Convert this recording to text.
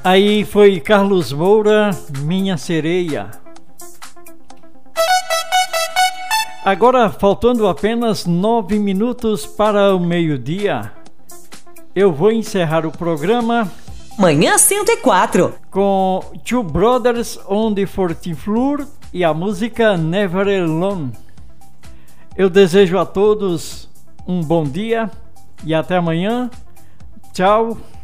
Aí foi Carlos Moura, Minha Sereia. Agora, faltando apenas 9 minutos para o meio-dia, eu vou encerrar o programa Manhã 104 com Two Brothers on the 14th Floor e a música Never Alone. Eu desejo a todos um bom dia e até amanhã. Tchau.